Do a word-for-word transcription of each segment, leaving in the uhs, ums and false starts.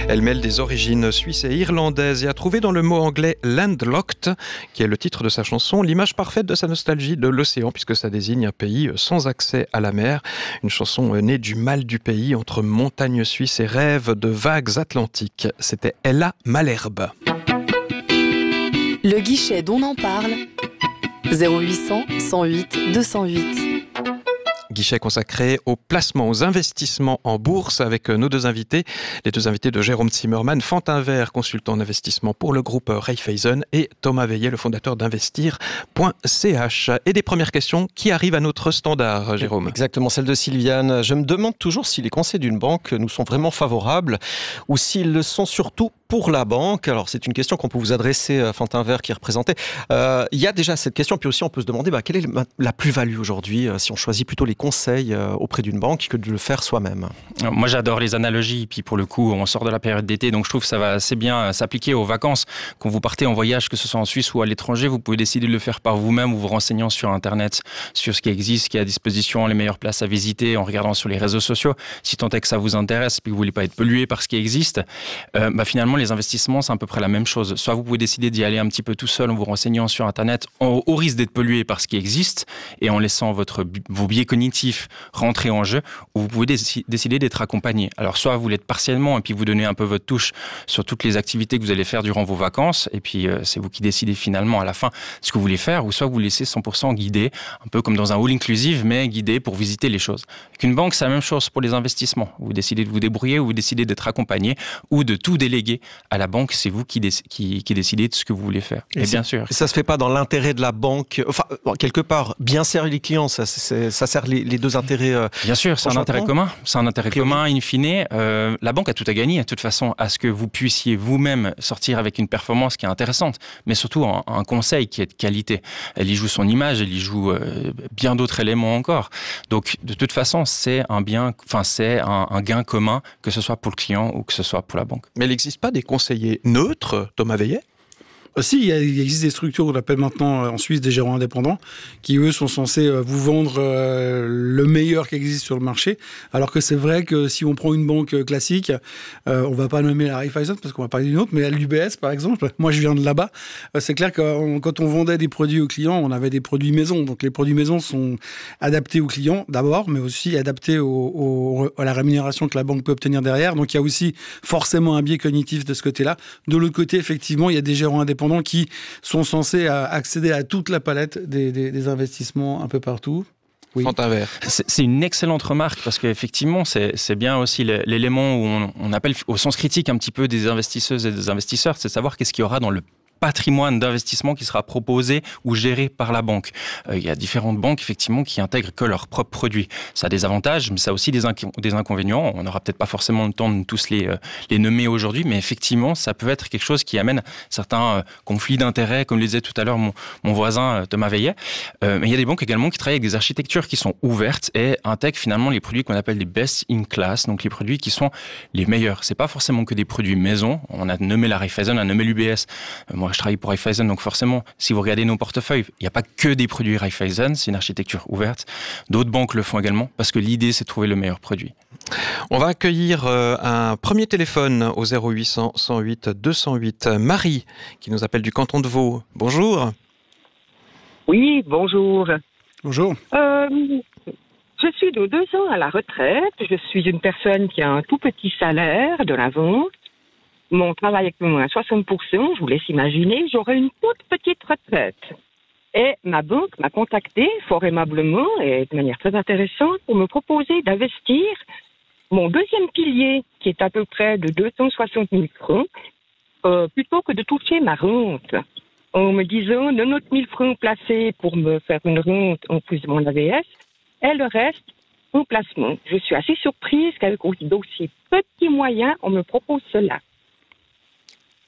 Elle mêle des origines suisses et irlandaises et a trouvé dans le mot anglais « landlocked », qui est le titre de sa chanson, l'image parfaite de sa nostalgie de l'océan, puisque ça désigne un pays sans accès à la mer. Une chanson née du mal du pays, entre montagnes suisses et rêves de vagues atlantiques. C'était Ella Malherbe. Le guichet dont on en parle, zéro huit cent, cent huit, deux cent huit. Guichet consacré au placement, aux investissements en bourse avec nos deux invités, les deux invités de Jérôme Zimmermann, Fantin Vert, consultant en investissement pour le groupe Raiffeisen, et Thomas Veillet, le fondateur d'investir point c h. Et des premières questions qui arrivent à notre standard, Jérôme. Exactement, celle de Sylviane. Je me demande toujours si les conseils d'une banque nous sont vraiment favorables ou s'ils le sont surtout pour la banque. Alors c'est une question qu'on peut vous adresser, Fantin Vert qui est représenté. Euh, il y a déjà cette question, puis aussi on peut se demander bah, quelle est la plus-value aujourd'hui euh, si on choisit plutôt les conseils euh, auprès d'une banque que de le faire soi-même. Moi j'adore les analogies, puis pour le coup on sort de la période d'été, donc je trouve que ça va assez bien s'appliquer aux vacances. Quand vous partez en voyage, que ce soit en Suisse ou à l'étranger, vous pouvez décider de le faire par vous-même ou vous renseignant sur Internet, sur ce qui existe, ce qui est à disposition, les meilleures places à visiter, en regardant sur les réseaux sociaux. Si tant est que ça vous intéresse, puis que vous ne voulez pas être pollué par ce qui existe, euh, bah finalement les investissements c'est à peu près la même chose. Soit vous pouvez décider d'y aller un petit peu tout seul en vous renseignant sur Internet, en, au risque d'être pollué par ce qui existe et en laissant votre, vos biais cognitifs rentrer en jeu, ou vous pouvez déci- décider d'être accompagné. Alors soit vous l'êtes partiellement et puis vous donnez un peu votre touche sur toutes les activités que vous allez faire durant vos vacances et puis euh, c'est vous qui décidez finalement à la fin ce que vous voulez faire, ou soit vous laissez cent pour cent guider, un peu comme dans un all inclusive mais guidé pour visiter les choses. Avec une banque c'est la même chose pour les investissements. Vous décidez de vous débrouiller ou vous décidez d'être accompagné ou de tout déléguer à la banque, c'est vous qui, déc- qui, qui décidez de ce que vous voulez faire. Et, et bien sûr. Ça se fait pas dans l'intérêt de la banque, enfin, quelque part, bien servir les clients, ça, c'est, ça sert les, les deux intérêts. Euh, bien sûr, c'est un intérêt commun. C'est un intérêt commun, in fine. Euh, la banque a tout à gagner, de toute façon, à ce que vous puissiez vous-même sortir avec une performance qui est intéressante, mais surtout un, un conseil qui est de qualité. Elle y joue son image, elle y joue euh, bien d'autres éléments encore. Donc, de toute façon, c'est un bien, enfin, c'est un, un gain commun, que ce soit pour le client ou que ce soit pour la banque. Mais il n'existe pas des conseillers neutres, Thomas Veillet ? Si, il, y a, il existe des structures qu'on appelle maintenant en Suisse des gérants indépendants qui, eux, sont censés vous vendre euh, le meilleur qui existe sur le marché. Alors que c'est vrai que si on prend une banque classique, euh, on ne va pas nommer la Raiffeisen parce qu'on va parler d'une autre, mais l'U B S, par exemple, moi je viens de là-bas, euh, c'est clair que on, quand on vendait des produits aux clients, on avait des produits maison. Donc les produits maison sont adaptés aux clients d'abord, mais aussi adaptés au, au, à la rémunération que la banque peut obtenir derrière. Donc il y a aussi forcément un biais cognitif de ce côté-là. De l'autre côté, effectivement, il y a des gérants indépendants qui sont censés accéder à toute la palette des, des, des investissements un peu partout. Oui. C'est, c'est une excellente remarque parce qu'effectivement, c'est, c'est bien aussi l'élément où on, on appelle au sens critique un petit peu des investisseuses et des investisseurs, c'est de savoir qu'est-ce qu'il y aura dans le patrimoine d'investissement qui sera proposé ou géré par la banque. Euh, il y a différentes banques, effectivement, qui intègrent que leurs propres produits. Ça a des avantages, mais ça a aussi des, inc- des inconvénients. On n'aura peut-être pas forcément le temps de tous les, euh, les nommer aujourd'hui, mais effectivement, ça peut être quelque chose qui amène certains euh, conflits d'intérêts, comme le disait tout à l'heure mon, mon voisin euh, Thomas Veillet. Euh, mais il y a des banques également qui travaillent avec des architectures qui sont ouvertes et intègrent finalement les produits qu'on appelle des best in class, donc les produits qui sont les meilleurs. C'est pas forcément que des produits maison. On a nommé la Raiffeisen, on a nommé l'U B S. Euh, moi, je travaille pour Raiffeisen, donc forcément, si vous regardez nos portefeuilles, il n'y a pas que des produits Raiffeisen, c'est une architecture ouverte. D'autres banques le font également, parce que l'idée, c'est de trouver le meilleur produit. On va accueillir euh, un premier téléphone au zéro huit cent, cent huit, deux cent huit. Marie, qui nous appelle du canton de Vaud. Bonjour. Oui, bonjour. Bonjour. Euh, je suis de deux ans à la retraite. Je suis une personne qui a un tout petit salaire de la vente. Mon travail est à soixante pour cent, je vous laisse imaginer, j'aurai une toute petite retraite. Et ma banque m'a contacté fort aimablement et de manière très intéressante pour me proposer d'investir mon deuxième pilier, qui est à peu près de deux cent soixante mille francs, euh, plutôt que de toucher ma rente. En me disant quatre-vingt-dix mille francs placés pour me faire une rente en plus de mon A V S, et le reste en placement. Je suis assez surprise qu'avec aussi d'aussi petits moyens, on me propose cela.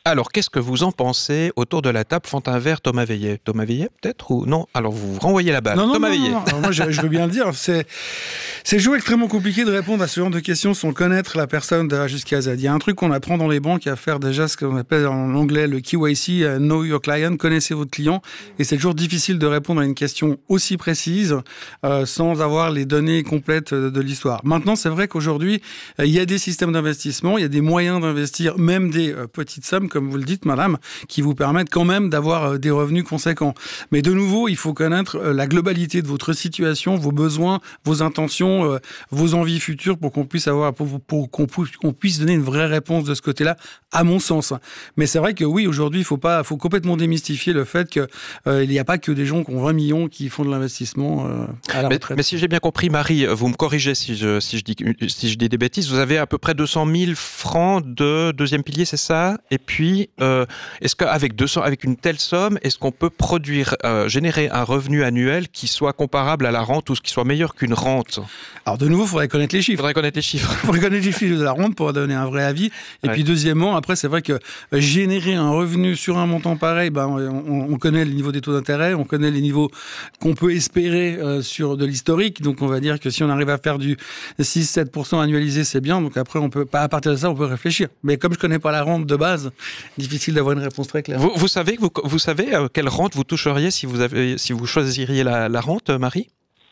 Alors, qu'est-ce que vous en pensez autour de la table? Fantin-Vert, Thomas Veillet. Thomas Veillet, peut-être ou non? Alors, vous renvoyez la balle. Non, non, Thomas non, Veillet. non, non. Alors moi, je, je veux bien le dire. C'est, c'est toujours extrêmement compliqué de répondre à ce genre de questions sans connaître la personne de A jusqu'à Z. Il y a un truc qu'on apprend dans les banques à faire déjà ce qu'on appelle en anglais le K Y C, uh, Know Your Client, connaissez votre client. Et c'est toujours difficile de répondre à une question aussi précise euh, sans avoir les données complètes de, de l'histoire. Maintenant, c'est vrai qu'aujourd'hui, euh, il y a des systèmes d'investissement, il y a des moyens d'investir, même des euh, petites sommes, comme vous le dites, madame, qui vous permettent quand même d'avoir euh, des revenus conséquents. Mais de nouveau, il faut connaître euh, la globalité de votre situation, vos besoins, vos intentions, euh, vos envies futures pour qu'on puisse avoir, pour, pour qu'on, pu, qu'on puisse donner une vraie réponse de ce côté-là, à mon sens. Mais c'est vrai que oui, aujourd'hui, il faut pas, faut complètement démystifier le fait que euh, il n'y a pas que des gens qui ont vingt millions qui font de l'investissement euh, à la mais, retraite. Mais si j'ai bien compris, Marie, vous me corrigez si je, si je dis, si je dis des bêtises, vous avez à peu près deux cent mille francs de deuxième pilier, c'est ça? Et puis, euh, est-ce qu'avec deux cents, avec une telle somme, est-ce qu'on peut produire, euh, générer un revenu annuel qui soit comparable à la rente ou qui soit meilleur qu'une rente? Alors de nouveau, il faudrait connaître les Il chiffres. faudrait connaître les chiffres. Il faudrait connaître les chiffres de la rente pour donner un vrai avis. Et ouais. puis deuxièmement, après, c'est vrai que générer un revenu sur un montant pareil, ben, on, on connaît le niveau des taux d'intérêt, on connaît les niveaux qu'on peut espérer euh, sur de l'historique. Donc on va dire que si on arrive à faire du six à sept pour cent annualisé, c'est bien. Donc après, on peut pas, à partir de ça, on peut réfléchir. Mais comme je connais pas la rente de base, difficile d'avoir une réponse très claire. Vous, vous savez, vous, vous savez euh, quelle rente vous toucheriez si vous, avez, si vous choisiriez la, la rente, Marie?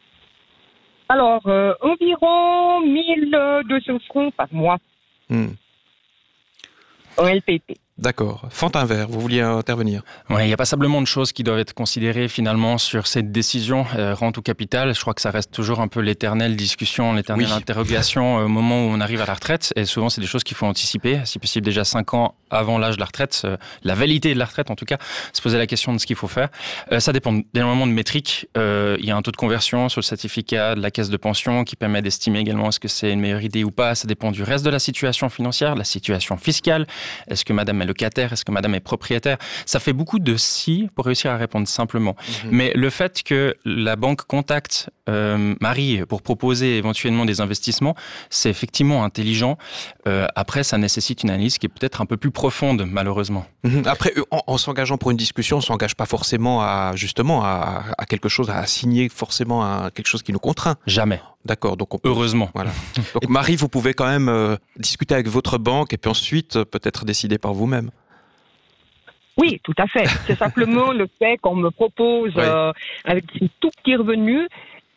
Alors, euh, environ mille deux cents francs par mois hmm. en L P P. D'accord. Fantin-Vert, vous vouliez intervenir? Oui, il y a passablement de choses qui doivent être considérées finalement sur cette décision, euh, rente ou capital. Je crois que ça reste toujours un peu l'éternelle discussion, l'éternelle oui. interrogation euh, au moment où on arrive à la retraite. Et souvent, c'est des choses qu'il faut anticiper, si possible déjà cinq ans avant l'âge de la retraite, euh, la validité de la retraite en tout cas, se poser la question de ce qu'il faut faire. Euh, ça dépend énormément de métriques. Euh, il y a un taux de conversion sur le certificat de la caisse de pension qui permet d'estimer également est-ce que c'est une meilleure idée ou pas. Ça dépend du reste de la situation financière, la situation fiscale. Est-ce que madame est locataire? Est-ce que madame est propriétaire? Ça fait beaucoup de si pour réussir à répondre simplement. Mmh. Mais le fait que la banque contacte euh, Marie pour proposer éventuellement des investissements, c'est effectivement intelligent. Euh, après, ça nécessite une analyse qui est peut-être un peu plus profonde, malheureusement. Mmh. Après, en, en s'engageant pour une discussion, on ne s'engage pas forcément à, justement, à, à quelque chose, à signer forcément à quelque chose qui nous contraint. Jamais. D'accord, donc on peut, heureusement. Voilà. Donc Marie, vous pouvez quand même euh, discuter avec votre banque et puis ensuite euh, peut-être décider par vous-même. Oui, tout à fait. C'est simplement le fait qu'on me propose oui. euh, avec un tout petit revenu.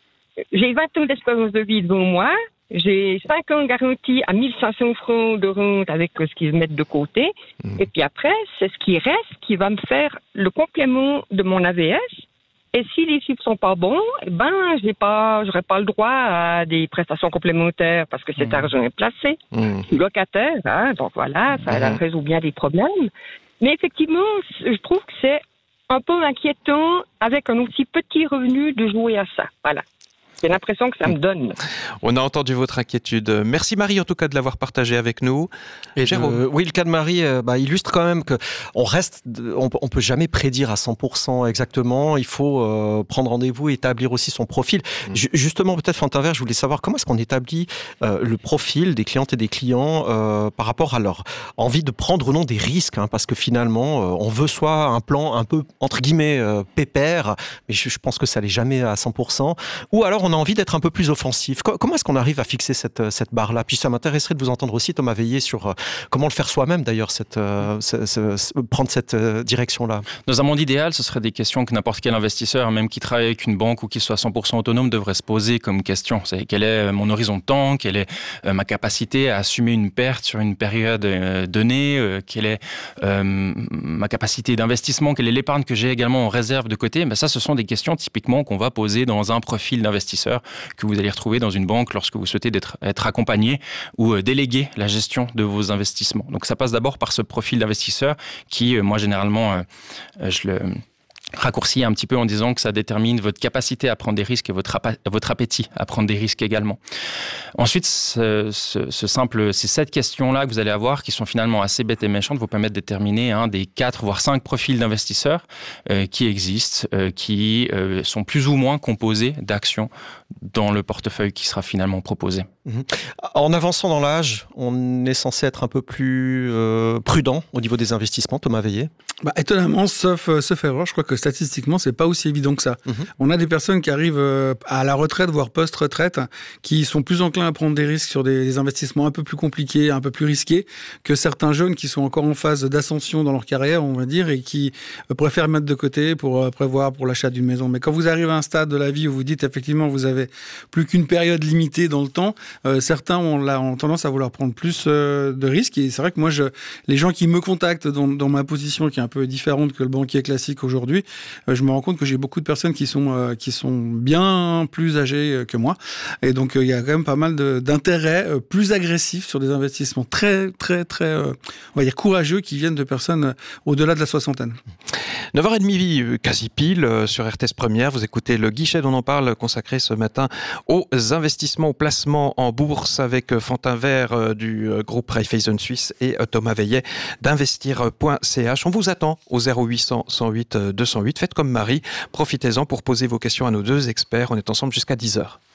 J'ai vingt ans d'espérance de vie devant moi. J'ai cinq ans garantis à mille cinq cents francs de rente avec ce qu'ils mettent de côté. Mmh. Et puis après, c'est ce qui reste qui va me faire le complément de mon A V S. Et si les chiffres sont pas bons, eh ben, j'ai pas, j'aurai pas le droit à des prestations complémentaires parce que cet mmh. argent est placé. Mmh. Je suis locataire, hein, donc voilà, ça mmh. résout bien des problèmes. Mais effectivement, je trouve que c'est un peu inquiétant avec un aussi petit revenu de jouer à ça. Voilà. C'est l'impression que ça me donne. On a entendu votre inquiétude. Merci Marie en tout cas de l'avoir partagé avec nous. Et Jérôme. Euh, oui, le cas de Marie euh, bah, illustre quand même que on reste, on, on peut jamais prédire à cent pour cent exactement. Il faut euh, prendre rendez-vous et établir aussi son profil. Mmh. J- justement, peut-être Fantin-Vert, je voulais savoir comment est-ce qu'on établit euh, le profil des clientes et des clients euh, par rapport à leur envie de prendre ou non des risques, hein, parce que finalement, euh, on veut soit un plan un peu entre guillemets euh, pépère, mais je, je pense que ça l'est jamais à cent pour cent, ou alors on a envie d'être un peu plus offensif. Comment est-ce qu'on arrive à fixer cette, cette barre-là? Puis ça m'intéresserait de vous entendre aussi, Thomas Veillet, sur comment le faire soi-même d'ailleurs, cette, euh, ce, ce, prendre cette euh, direction-là. Dans un monde idéal, ce seraient des questions que n'importe quel investisseur, même qui travaille avec une banque ou qui soit cent pour cent autonome, devrait se poser comme question. C'est quel est mon horizon de temps? Quelle est euh, ma capacité à assumer une perte sur une période euh, donnée? euh, Quelle est euh, ma capacité d'investissement? Quelle est l'épargne que j'ai également en réserve de côté? Ben ça, ce sont des questions typiquement qu'on va poser dans un profil d'investisseur que vous allez retrouver dans une banque lorsque vous souhaitez d'être, être accompagné ou euh, déléguer la gestion de vos investissements. Donc ça passe d'abord par ce profil d'investisseur qui, euh, moi généralement, euh, je le raccourci un petit peu en disant que ça détermine votre capacité à prendre des risques et votre, apa- votre appétit à prendre des risques également. Ensuite, ce, ce, ce simple, ces sept questions-là que vous allez avoir, qui sont finalement assez bêtes et méchantes, vous permettent de déterminer un des quatre, voire cinq profils d'investisseurs euh, qui existent, euh, qui euh, sont plus ou moins composés d'actions dans le portefeuille qui sera finalement proposé. Mmh. En avançant dans l'âge, on est censé être un peu plus euh, prudent au niveau des investissements, Thomas Veillet? Bah, étonnamment, sauf, euh, sauf erreur, je crois que statistiquement, c'est pas aussi évident que ça. Mmh. On a des personnes qui arrivent euh, à la retraite, voire post-retraite, qui sont plus enclins à prendre des risques sur des, des investissements un peu plus compliqués, un peu plus risqués, que certains jeunes qui sont encore en phase d'ascension dans leur carrière, on va dire, et qui euh, préfèrent mettre de côté pour euh, prévoir pour l'achat d'une maison. Mais quand vous arrivez à un stade de la vie où vous dites effectivement vous avez plus qu'une période limitée dans le temps, euh, certains ont, là, ont tendance à vouloir prendre plus euh, de risques. Et c'est vrai que moi, je, les gens qui me contactent dans, dans ma position, qui est un peu différente que le banquier classique aujourd'hui, euh, je me rends compte que j'ai beaucoup de personnes qui sont, euh, qui sont bien plus âgées que moi. Et donc, il euh, y a quand même pas mal de, d'intérêts euh, plus agressifs sur des investissements très, très, très, euh, on va dire courageux qui viennent de personnes euh, au-delà de la soixantaine. neuf heures trente, quasi pile, euh, sur R T S Première. Vous écoutez le guichet dont on parle, consacré ce matin aux investissements, aux placements en bourse avec Fantin Vert euh, du euh, groupe Raiffeisen Suisse et euh, Thomas Veillet d'investir point c h. On vous attend au zéro huit cents, cent huit, deux cent huit. Faites comme Marie, profitez-en pour poser vos questions à nos deux experts. On est ensemble jusqu'à dix heures.